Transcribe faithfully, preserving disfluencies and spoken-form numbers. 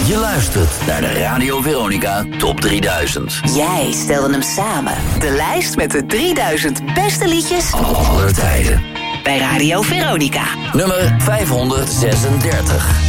Je luistert naar de Radio Veronica Top drieduizend. Jij stelde hem samen. De lijst met de drieduizend beste liedjes aller tijden. Bij Radio Veronica. Nummer vijfhonderdzesendertig.